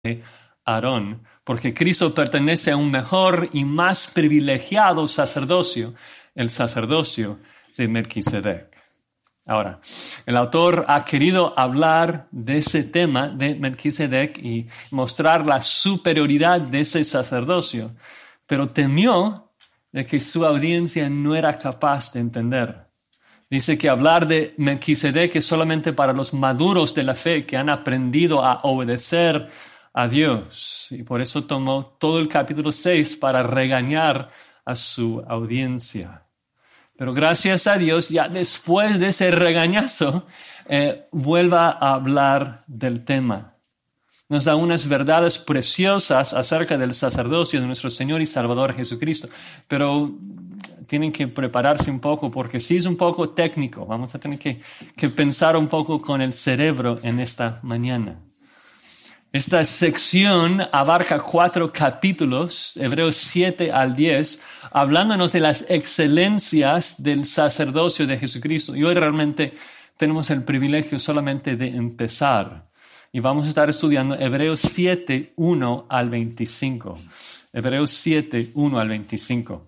Aarón, porque Cristo pertenece a un mejor y más privilegiado sacerdocio, el sacerdocio de Melquisedec. Ahora, el autor ha querido hablar de ese tema de Melquisedec y mostrar la superioridad de ese sacerdocio, pero temió de que su audiencia no era capaz de entender. Dice que hablar de Melquisedec es solamente para los maduros de la fe que han aprendido a obedecer a Dios. Y por eso tomó todo el capítulo 6 para regañar a su audiencia. Pero gracias a Dios, ya después de ese regañazo, vuelva a hablar del tema. Nos da unas verdades preciosas acerca del sacerdocio de nuestro Señor y Salvador Jesucristo. Pero tienen que prepararse un poco porque sí es un poco técnico. Vamos a tener que pensar un poco con el cerebro en esta mañana. Esta sección abarca 4 capítulos, Hebreos 7 al 10, hablándonos de las excelencias del sacerdocio de Jesucristo. Y hoy realmente tenemos el privilegio solamente de empezar. Y vamos a estar estudiando Hebreos 7, 1 al 25. Hebreos 7, 1 al 25.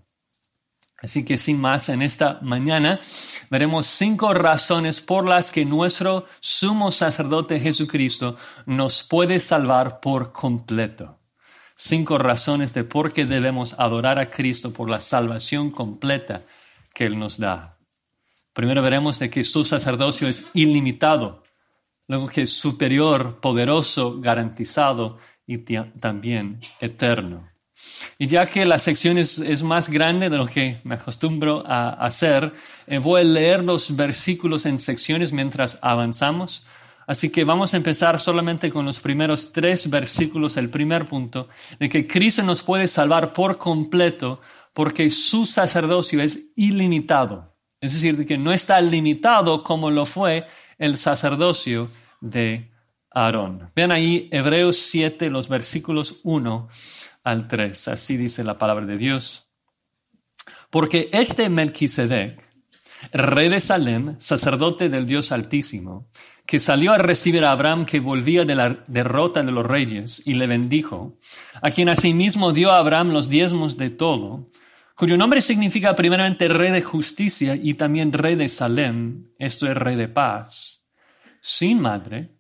Así que sin más, en esta mañana veremos 5 razones por las que nuestro sumo sacerdote Jesucristo nos puede salvar por completo. 5 razones de por qué debemos adorar a Cristo por la salvación completa que Él nos da. Primero veremos de que su sacerdocio es ilimitado, luego que es superior, poderoso, garantizado y también eterno. Y ya que la sección es más grande de lo que me acostumbro a hacer, voy a leer los versículos en secciones mientras avanzamos. Así que vamos a empezar solamente con los primeros 3 versículos, el primer punto, de que Cristo nos puede salvar por completo porque su sacerdocio es ilimitado. Es decir, de que no está limitado como lo fue el sacerdocio de Aarón. Vean ahí Hebreos 7, los versículos 1 al 3. Así dice la palabra de Dios. Porque este Melquisedec, rey de Salem, sacerdote del Dios Altísimo, que salió a recibir a Abraham que volvía de la derrota de los reyes y le bendijo, a quien asimismo dio a Abraham los diezmos de todo, cuyo nombre significa primeramente rey de justicia y también rey de Salem, esto es rey de paz, sin padre,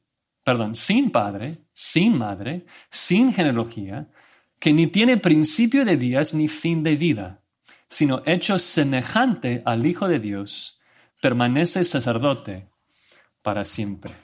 sin madre, sin genealogía, que ni tiene principio de días ni fin de vida, sino hecho semejante al Hijo de Dios, permanece sacerdote para siempre.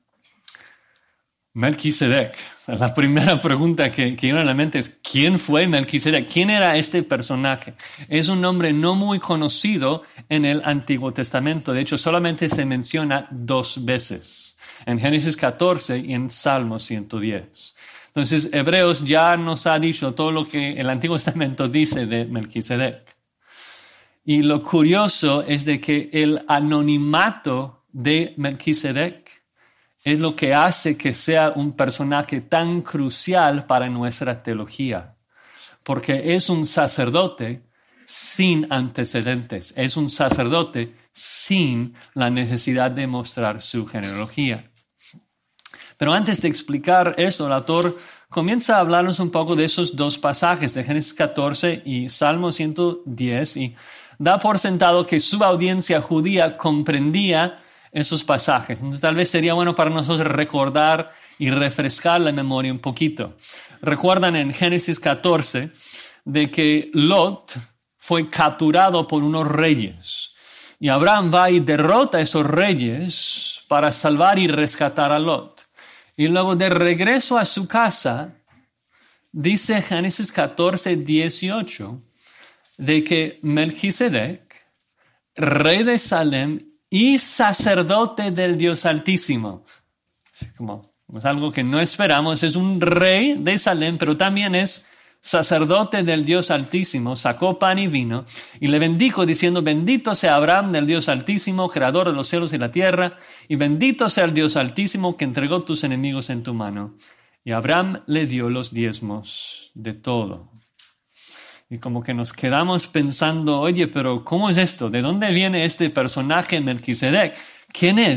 Melquisedec. La primera pregunta que viene a la mente es, ¿quién fue Melquisedec? ¿Quién era este personaje? Es un nombre no muy conocido en el Antiguo Testamento. De hecho, solamente se menciona 2 veces, en Génesis 14 y en Salmo 110. Entonces, Hebreos ya nos ha dicho todo lo que el Antiguo Testamento dice de Melquisedec. Y lo curioso es de que el anonimato de Melquisedec es lo que hace que sea un personaje tan crucial para nuestra teología, porque es un sacerdote sin antecedentes, es un sacerdote sin la necesidad de mostrar su genealogía. Pero antes de explicar esto, el autor comienza a hablarnos un poco de esos 2 pasajes de Génesis 14 y Salmo 110 y da por sentado que su audiencia judía comprendía esos pasajes. Entonces tal vez sería bueno para nosotros recordar y refrescar la memoria un poquito. Recuerdan en Génesis 14 de que Lot fue capturado por unos reyes y Abraham va y derrota a esos reyes para salvar y rescatar a Lot. Y luego de regreso a su casa, dice Génesis 14, 18, de que Melquisedec, rey de Salem y sacerdote del Dios Altísimo. Como es algo que no esperamos, es un rey de Salem, pero también es sacerdote del Dios Altísimo, sacó pan y vino y le bendijo diciendo, bendito sea Abraham del Dios Altísimo, creador de los cielos y la tierra, y bendito sea el Dios Altísimo que entregó tus enemigos en tu mano. Y Abraham le dio los diezmos de todo. Y como que nos quedamos pensando, oye, pero ¿cómo es esto? ¿De dónde viene este personaje Melquisedec? ¿Quién es?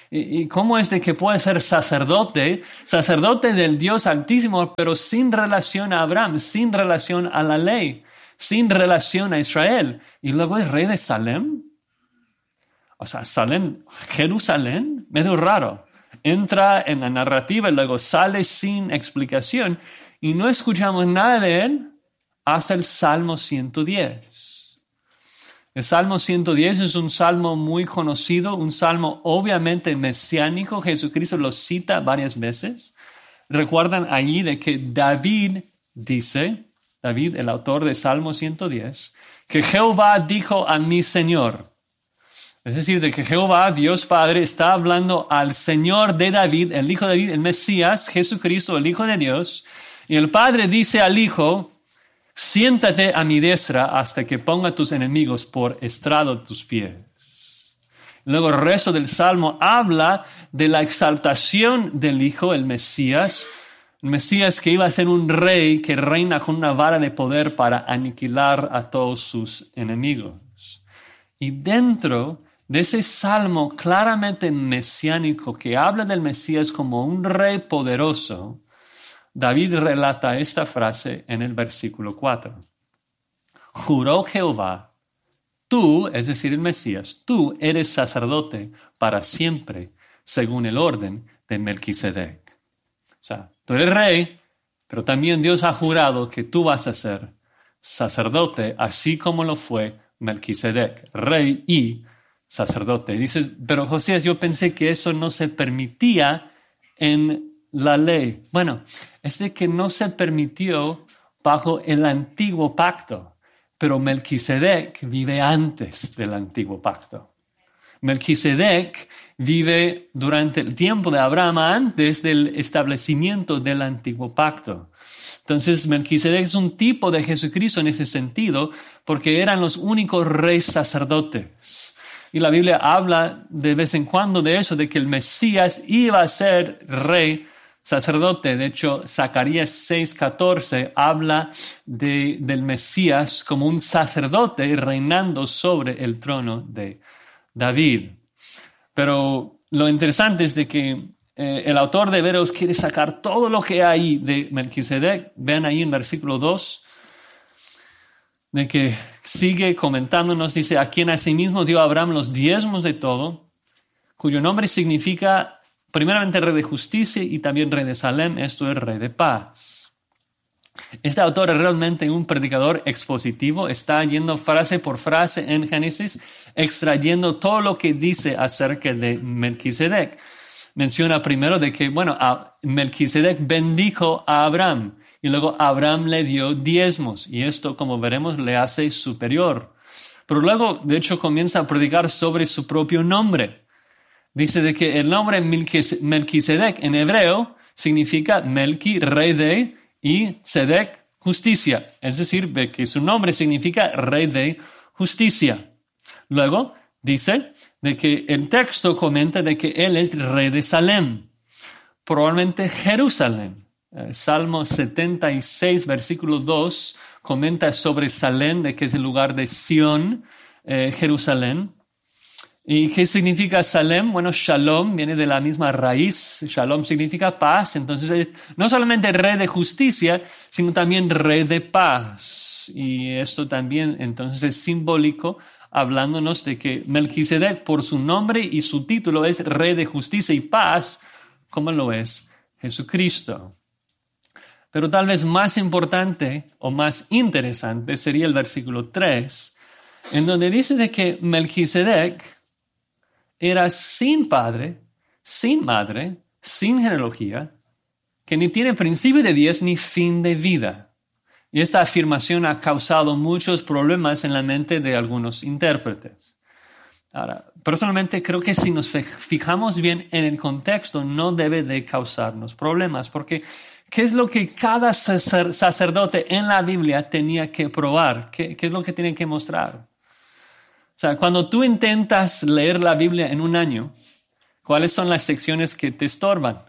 ¿Y cómo es de que puede ser sacerdote del Dios Altísimo, pero sin relación a Abraham, sin relación a la ley, sin relación a Israel? Y luego es rey de Salem. O sea, Salem, Jerusalén, medio raro. Entra en la narrativa y luego sale sin explicación y no escuchamos nada de él hasta el Salmo 110. El Salmo 110 es un salmo muy conocido, un salmo obviamente mesiánico. Jesucristo lo cita varias veces. Recuerdan allí de que David dice, David, el autor de Salmo 110, que Jehová dijo a mi Señor. Es decir, de que Jehová, Dios Padre, está hablando al Señor de David, el Hijo de David, el Mesías, Jesucristo, el Hijo de Dios. Y el Padre dice al Hijo, siéntate a mi diestra hasta que ponga a tus enemigos por estrado de tus pies. Luego el resto del Salmo habla de la exaltación del Hijo, el Mesías que iba a ser un rey que reina con una vara de poder para aniquilar a todos sus enemigos. Y dentro de ese salmo claramente mesiánico que habla del Mesías como un rey poderoso, David relata esta frase en el versículo 4. Juró Jehová, tú, es decir, el Mesías, tú eres sacerdote para siempre, según el orden de Melquisedec. O sea, tú eres rey, pero también Dios ha jurado que tú vas a ser sacerdote, así como lo fue Melquisedec, rey y sacerdote. Y dices, pero Josías, yo pensé que eso no se permitía en la ley. Bueno, es de que no se permitió bajo el antiguo pacto, pero Melquisedec vive antes del antiguo pacto. Melquisedec vive durante el tiempo de Abraham, antes del establecimiento del antiguo pacto. Entonces, Melquisedec es un tipo de Jesucristo en ese sentido, porque eran los únicos reyes sacerdotes. Y la Biblia habla de vez en cuando de eso, de que el Mesías iba a ser rey sacerdote. De hecho, Zacarías 6:14 habla del Mesías como un sacerdote reinando sobre el trono de David. Pero lo interesante es de que el autor de Hebreos quiere sacar todo lo que hay de Melquisedec. Vean ahí en versículo 2, de que sigue comentándonos, dice, a quien asimismo dio a Abraham los diezmos de todo, cuyo nombre significa primeramente rey de justicia y también rey de Salem, esto es rey de paz. Este autor es realmente un predicador expositivo, está yendo frase por frase en Génesis, extrayendo todo lo que dice acerca de Melquisedec. Menciona primero de que, Melquisedec bendijo a Abraham y luego Abraham le dio diezmos y esto, como veremos, le hace superior. Pero luego, de hecho, comienza a predicar sobre su propio nombre. Dice de que el nombre Melquisedec en hebreo significa Melqui, rey de, y Sedec, justicia. Es decir, de que su nombre significa rey de justicia. Luego dice de que el texto comenta de que él es rey de Salem, probablemente Jerusalén. Salmo 76, versículo 2, comenta sobre Salem, de que es el lugar de Sión, Jerusalén. ¿Y qué significa Salem? Bueno, Shalom viene de la misma raíz. Shalom significa paz. Entonces, no solamente rey de justicia, sino también rey de paz. Y esto también, entonces, es simbólico, hablándonos de que Melquisedec, por su nombre y su título, es rey de justicia y paz, como lo es Jesucristo. Pero tal vez más importante o más interesante sería el versículo 3, en donde dice de que Melquisedec era sin padre, sin madre, sin genealogía, que ni tiene principio de días ni fin de vida. Y esta afirmación ha causado muchos problemas en la mente de algunos intérpretes. Ahora, personalmente creo que si nos fijamos bien en el contexto, no debe de causarnos problemas, porque ¿qué es lo que cada sacerdote en la Biblia tenía que probar? ¿Qué es lo que tiene que mostrar? O sea, cuando tú intentas leer la Biblia en un año, ¿cuáles son las secciones que te estorban?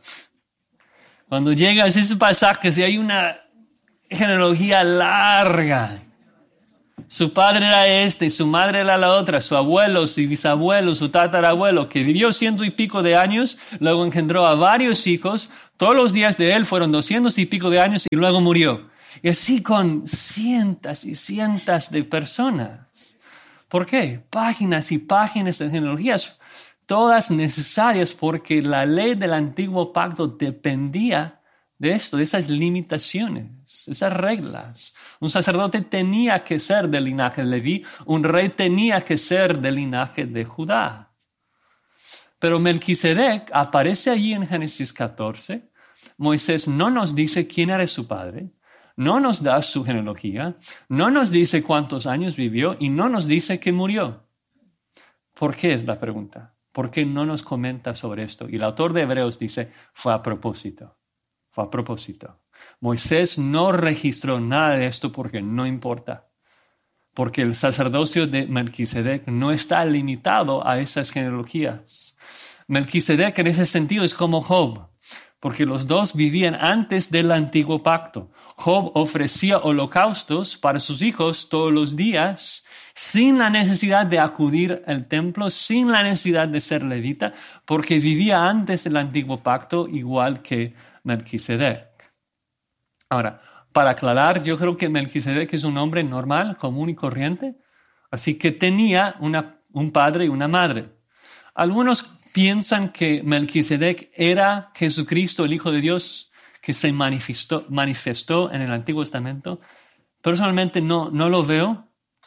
Cuando llegas a esos pasajes y hay una genealogía larga, Su padre era este, su madre era la otra, su abuelo, su bisabuelo, su tatarabuelo, que vivió 100 y pico de años, luego engendró a varios hijos, todos los días de él fueron 200 y pico de años y luego murió. Y así con cientos y cientos de personas. ¿Por qué? Páginas y páginas de genealogías, todas necesarias porque la ley del antiguo pacto dependía de esto, de esas limitaciones, esas reglas. Un sacerdote tenía que ser del linaje de Leví, un rey tenía que ser del linaje de Judá. Pero Melquisedec aparece allí en Génesis 14. Moisés no nos dice quién era su padre, no nos da su genealogía, no nos dice cuántos años vivió y no nos dice que murió. ¿Por qué es la pregunta? ¿Por qué no nos comenta sobre esto? Y el autor de Hebreos dice, fue a propósito. Fue a propósito. Moisés no registró nada de esto porque no importa. Porque el sacerdocio de Melquisedec no está limitado a esas genealogías. Melquisedec en ese sentido es como Job, porque los dos vivían antes del antiguo pacto. Job ofrecía holocaustos para sus hijos todos los días, sin la necesidad de acudir al templo, sin la necesidad de ser levita, porque vivía antes del antiguo pacto igual que Melquisedec. Ahora, para aclarar, yo creo que Melquisedec es un hombre normal, común y corriente, así que tenía un padre y una madre. Algunos piensan que Melquisedec era Jesucristo, el Hijo de Dios, que se manifestó en el Antiguo Testamento. Personalmente no lo veo.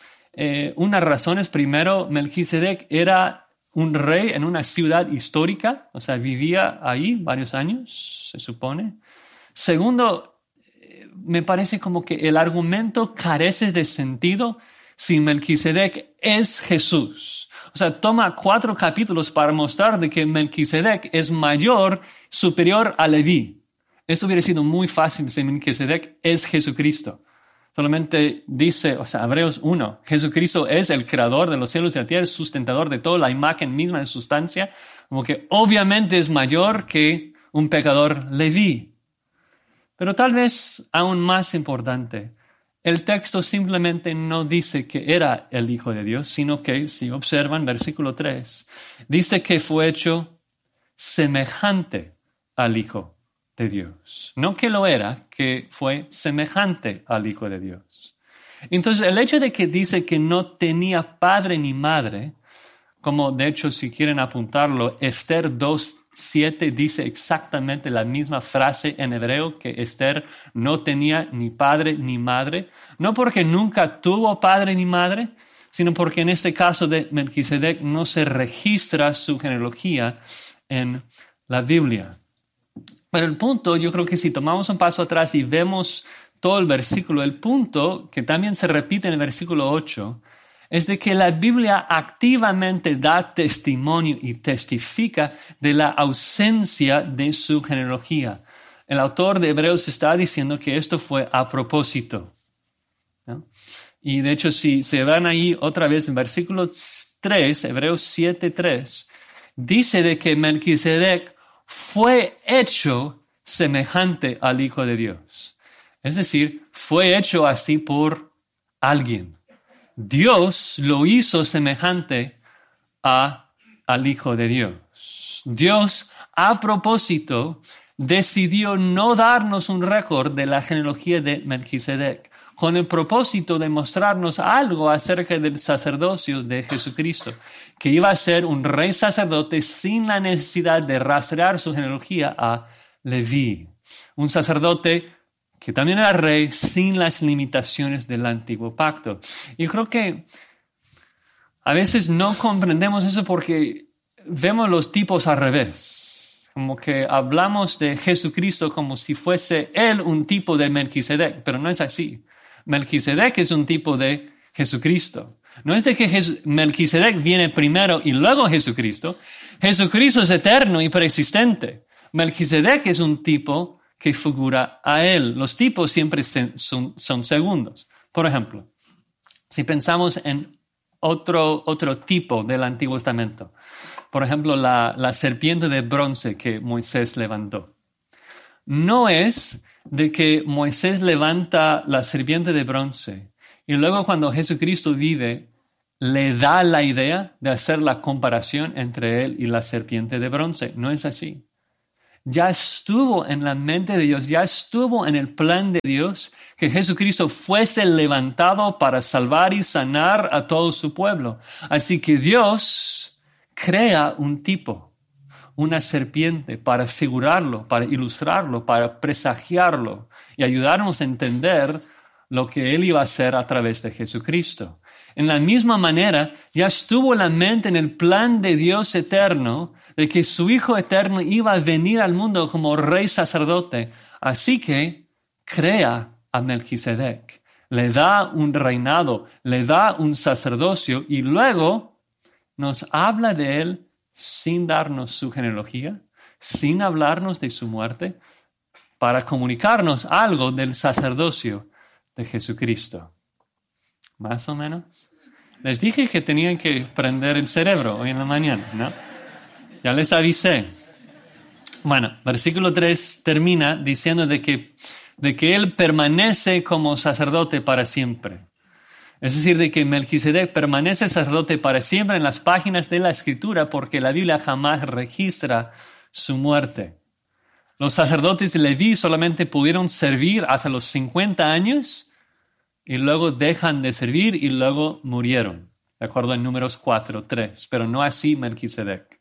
Una razón es, primero, Melquisedec era un rey en una ciudad histórica, o sea, vivía ahí varios años, se supone. Segundo, me parece como que el argumento carece de sentido si Melquisedec es Jesús. O sea, toma 4 capítulos para mostrar de que Melquisedec es mayor, superior a Leví. Esto hubiera sido muy fácil si Melquisedec es Jesucristo. Solamente dice, o sea, Hebreos 1, Jesucristo es el creador de los cielos y la tierra, es sustentador de todo, la imagen misma de sustancia, como que obviamente es mayor que un pecador Leví. Pero tal vez aún más importante, el texto simplemente no dice que era el Hijo de Dios, sino que, si observan versículo 3, dice que fue hecho semejante al Hijo de Dios. No que lo era, que fue semejante al Hijo de Dios. Entonces, el hecho de que dice que no tenía padre ni madre, como de hecho si quieren apuntarlo, Esther 2:7 dice exactamente la misma frase en hebreo, que Esther no tenía ni padre ni madre, no porque nunca tuvo padre ni madre, sino porque en este caso de Melquisedec no se registra su genealogía en la Biblia. Pero el punto, yo creo que si tomamos un paso atrás y vemos todo el versículo, el punto, que también se repite en el versículo 8, es de que la Biblia activamente da testimonio y testifica de la ausencia de su genealogía. El autor de Hebreos está diciendo que esto fue a propósito, ¿no? Y de hecho, si se van ahí otra vez en versículo 3, Hebreos 7:3, dice de que Melquisedec fue hecho semejante al Hijo de Dios. Es decir, fue hecho así por alguien. Dios lo hizo semejante al Hijo de Dios. Dios, a propósito, decidió no darnos un récord de la genealogía de Melquisedec, con el propósito de mostrarnos algo acerca del sacerdocio de Jesucristo, que iba a ser un rey sacerdote sin la necesidad de rastrear su genealogía a Leví. Un sacerdote que también era rey sin las limitaciones del antiguo pacto. Y creo que a veces no comprendemos eso porque vemos los tipos al revés. Como que hablamos de Jesucristo como si fuese él un tipo de Melquisedec, pero no es así. Melquisedec es un tipo de Jesucristo. No es de que Melquisedec viene primero y luego Jesucristo. Jesucristo es eterno y preexistente. Melquisedec es un tipo que figura a él. Los tipos siempre son segundos. Por ejemplo, si pensamos en otro tipo del Antiguo Testamento, por ejemplo, la serpiente de bronce que Moisés levantó. No es de que Moisés levanta la serpiente de bronce Y luego cuando Jesucristo vive, le da la idea de hacer la comparación entre él y la serpiente de bronce. No es así. Ya estuvo en la mente de Dios, ya estuvo en el plan de Dios que Jesucristo fuese levantado para salvar y sanar a todo su pueblo. Así que Dios crea un tipo, una serpiente, para figurarlo, para ilustrarlo, para presagiarlo y ayudarnos a entender lo que Él iba a hacer a través de Jesucristo. En la misma manera, ya estuvo la mente en el plan de Dios eterno de que su Hijo eterno iba a venir al mundo como rey sacerdote. Así que crea a Melquisedec, le da un reinado, le da un sacerdocio y luego nos habla de él sin darnos su genealogía, sin hablarnos de su muerte, para comunicarnos algo del sacerdocio de Jesucristo. ¿Más o menos? Les dije que tenían que prender el cerebro hoy en la mañana, ¿no? Ya les avisé. Bueno, versículo 3 termina diciendo de que él permanece como sacerdote para siempre. Es decir, de que Melquisedec permanece sacerdote para siempre en las páginas de la Escritura porque la Biblia jamás registra su muerte. Los sacerdotes de Leví solamente pudieron servir hasta los 50 años y luego dejan de servir y luego murieron, de acuerdo en Números 4:3, pero no así Melquisedec.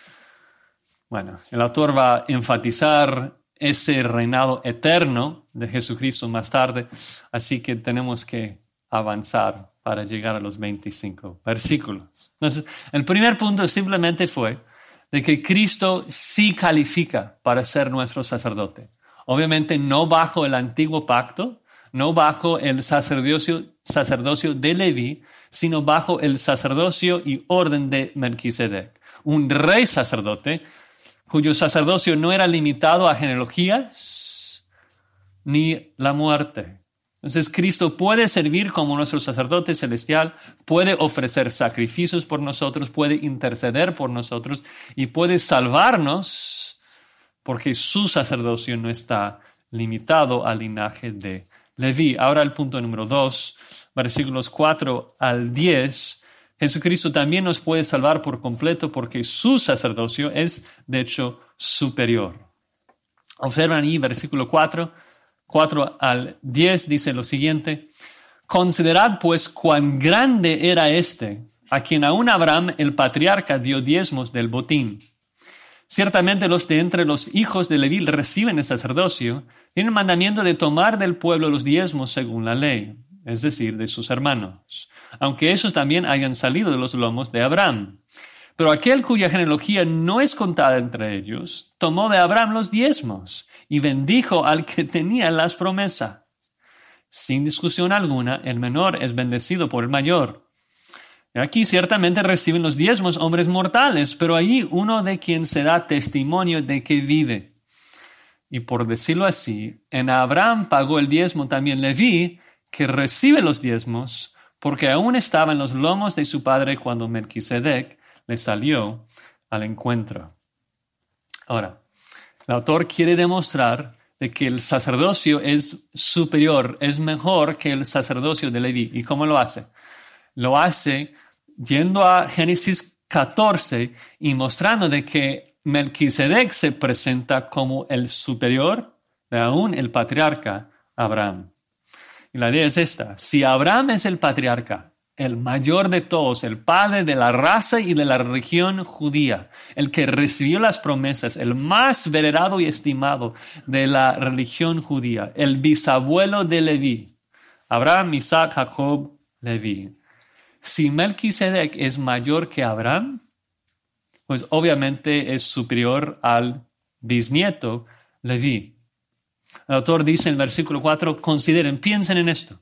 Bueno, el autor va a enfatizar ese reinado eterno de Jesucristo más tarde, así que tenemos que avanzar para llegar a los 25 versículos. Entonces, el primer punto simplemente fue de que Cristo sí califica para ser nuestro sacerdote. Obviamente no bajo el antiguo pacto, no bajo el sacerdocio de Leví, sino bajo el sacerdocio y orden de Melquisedec. Un rey sacerdote cuyo sacerdocio no era limitado a genealogías ni la muerte. Entonces Cristo puede servir como nuestro sacerdote celestial, puede ofrecer sacrificios por nosotros, puede interceder por nosotros y puede salvarnos porque su sacerdocio no está limitado al linaje de Leví. Ahora el punto número 2, versículos 4 al 10. Jesucristo también nos puede salvar por completo porque su sacerdocio es, de hecho, superior. Observan ahí, versículo 4 al 10, dice lo siguiente: Considerad pues cuán grande era este, a quien aún Abraham el patriarca dio diezmos del botín. Ciertamente los de entre los hijos de Leví reciben el sacerdocio, tienen mandamiento de tomar del pueblo los diezmos según la ley, es decir, de sus hermanos, aunque esos también hayan salido de los lomos de Abraham. Pero aquel cuya genealogía no es contada entre ellos, tomó de Abraham los diezmos y bendijo al que tenía las promesas. Sin discusión alguna, el menor es bendecido por el mayor. Y aquí ciertamente reciben los diezmos hombres mortales, pero allí uno de quien se da testimonio de que vive. Y por decirlo así, en Abraham pagó el diezmo también Leví, que recibe los diezmos, porque aún estaba en los lomos de su padre cuando Melquisedec le salió al encuentro. Ahora, el autor quiere demostrar de que el sacerdocio es superior, es mejor que el sacerdocio de Leví. ¿Y cómo lo hace? Lo hace yendo a Génesis 14 y mostrando de que Melquisedec se presenta como el superior de aún el patriarca Abraham. Y la idea es esta: si Abraham es el patriarca, el mayor de todos, el padre de la raza y de la religión judía, el que recibió las promesas, el más venerado y estimado de la religión judía, el bisabuelo de Leví, Abraham, Isaac, Jacob, Leví. Si Melquisedec es mayor que Abraham, pues obviamente es superior al bisnieto Leví. El autor dice en el versículo 4, consideren, piensen en esto.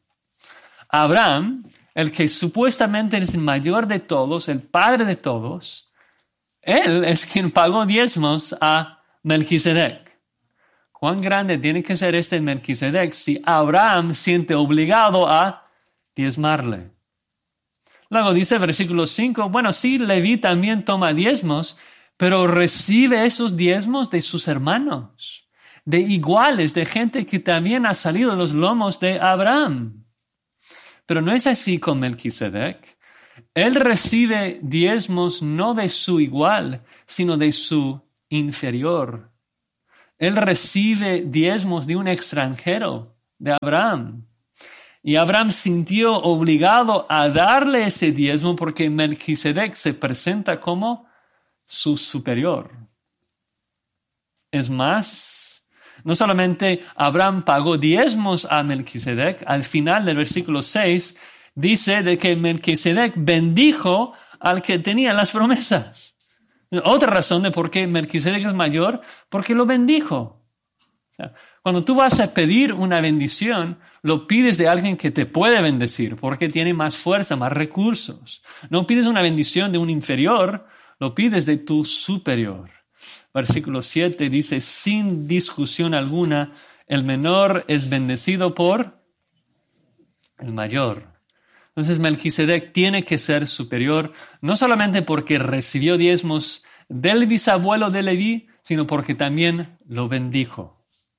Abraham, el que supuestamente es el mayor de todos, el padre de todos, él es quien pagó diezmos a Melquisedec. ¿Cuán grande tiene que ser este Melquisedec si Abraham siente obligado a diezmarle? Luego dice el versículo 5, bueno, sí, Leví también toma diezmos, pero recibe esos diezmos de sus hermanos, de iguales, de gente que también ha salido de los lomos de Abraham. Pero no es así con Melquisedec. Él recibe diezmos no de su igual, sino de su inferior. Él recibe diezmos de un extranjero, de Abraham. Y Abraham sintió obligado a darle ese diezmo porque Melquisedec se presenta como su superior. Es más, no solamente Abraham pagó diezmos a Melquisedec, al final del versículo 6 dice de que Melquisedec bendijo al que tenía las promesas. Otra razón de por qué Melquisedec es mayor, porque lo bendijo. O sea, cuando tú vas a pedir una bendición, lo pides de alguien que te puede bendecir, porque tiene más fuerza, más recursos. No pides una bendición de un inferior, lo pides de tu superior. Versículo 7 dice, sin discusión alguna, el menor es bendecido por el mayor. Entonces Melquisedec tiene que ser superior, no solamente porque recibió diezmos del bisabuelo de Leví, sino porque también lo bendijo.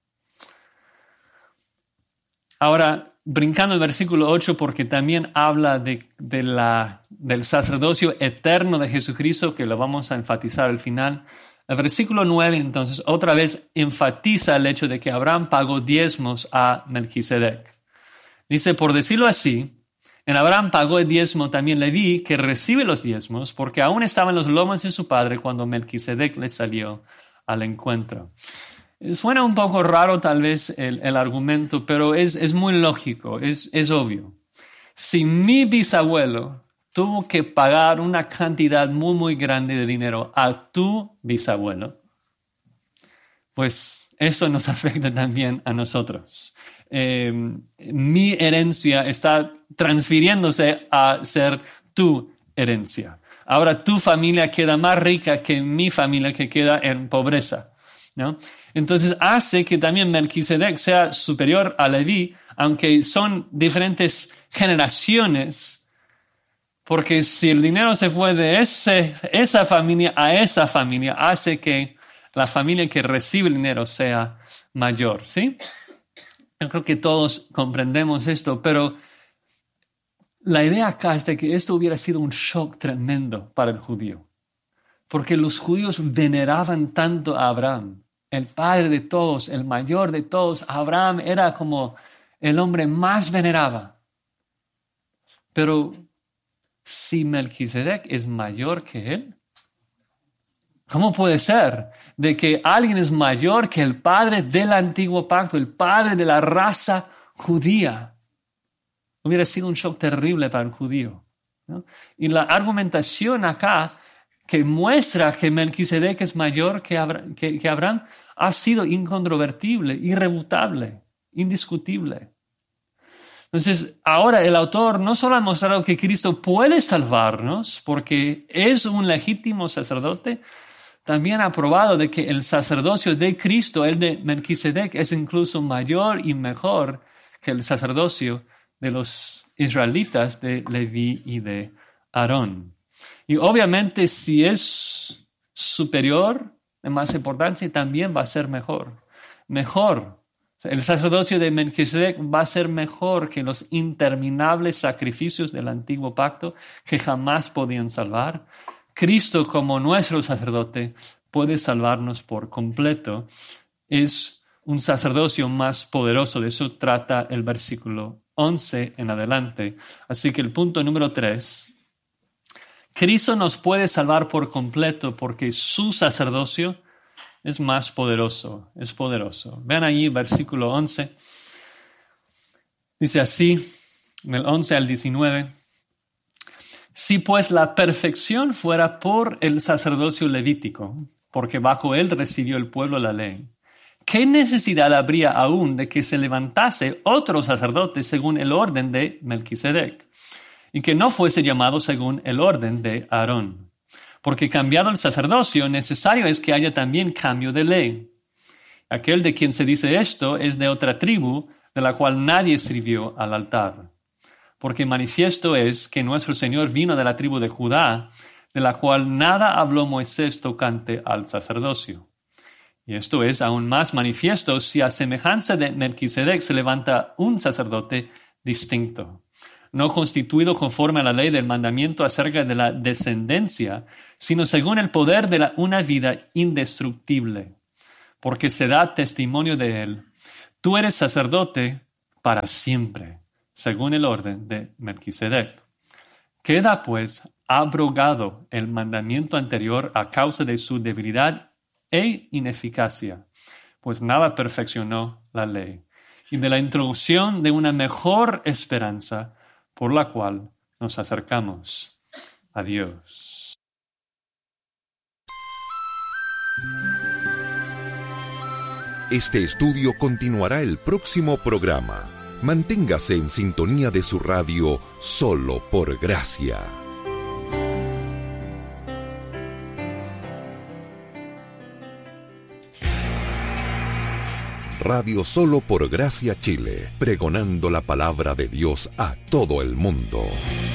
Ahora, brincando el versículo 8, porque también habla del sacerdocio eterno de Jesucristo, que lo vamos a enfatizar al final. El versículo 9, entonces, otra vez enfatiza el hecho de que Abraham pagó diezmos a Melquisedec. Dice, por decirlo así, en Abraham pagó el diezmo también Leví, que recibe los diezmos, porque aún estaba en los lomos de su padre cuando Melquisedec le salió al encuentro. Suena un poco raro tal vez el argumento, pero es muy lógico, es obvio. Si mi bisabuelo tuvo que pagar una cantidad muy, muy grande de dinero a tu bisabuelo, pues eso nos afecta también a nosotros. Mi herencia está transfiriéndose a ser tu herencia. Ahora tu familia queda más rica que mi familia que queda en pobreza, ¿no? Entonces hace que también Melquisedec sea superior a Leví, aunque son diferentes generaciones, porque si el dinero se fue de esa familia a esa familia, hace que la familia que recibe el dinero sea mayor, ¿sí? Yo creo que todos comprendemos esto, pero la idea acá es de que esto hubiera sido un shock tremendo para el judío, porque los judíos veneraban tanto a Abraham, el padre de todos, el mayor de todos. Abraham era como el hombre más venerado. Pero si Melquisedec es mayor que él, ¿cómo puede ser de que alguien es mayor que el padre del antiguo pacto, el padre de la raza judía? Hubiera sido un shock terrible para el judío, ¿no? Y la argumentación acá que muestra que Melquisedec es mayor que Abraham ha sido incontrovertible, irrefutable, indiscutible. Entonces, ahora el autor no solo ha mostrado que Cristo puede salvarnos porque es un legítimo sacerdote, también ha probado de que el sacerdocio de Cristo, el de Melquisedec, es incluso mayor y mejor que el sacerdocio de los israelitas de Leví y de Aarón. Y obviamente si es superior, de más importancia, también va a ser mejor. Mejor. El sacerdocio de Melquisedec va a ser mejor que los interminables sacrificios del antiguo pacto que jamás podían salvar. Cristo, como nuestro sacerdote, puede salvarnos por completo. Es un sacerdocio más poderoso. De eso trata el versículo 11 en adelante. Así que el punto número 3. Cristo nos puede salvar por completo porque su sacerdocio es más poderoso, es poderoso. Vean ahí versículo 11. Dice así, del 11 al 19. Si pues la perfección fuera por el sacerdocio levítico, porque bajo él recibió el pueblo la ley, ¿qué necesidad habría aún de que se levantase otro sacerdote según el orden de Melquisedec, y que no fuese llamado según el orden de Aarón? Porque cambiado el sacerdocio, necesario es que haya también cambio de ley. Aquel de quien se dice esto es de otra tribu, de la cual nadie sirvió al altar. Porque manifiesto es que nuestro Señor vino de la tribu de Judá, de la cual nada habló Moisés tocante al sacerdocio. Y esto es aún más manifiesto si a semejanza de Melquisedec se levanta un sacerdote distinto, no constituido conforme a la ley del mandamiento acerca de la descendencia, sino según el poder de una vida indestructible, porque se da testimonio de él. Tú eres sacerdote para siempre, según el orden de Melquisedec. Queda, pues, abrogado el mandamiento anterior a causa de su debilidad e ineficacia, pues nada perfeccionó la ley, y de la introducción de una mejor esperanza por la cual nos acercamos a Dios. Este estudio continuará el próximo programa. Manténgase en sintonía de su radio Solo por Gracia. Radio Solo por Gracia Chile, pregonando la palabra de Dios a todo el mundo.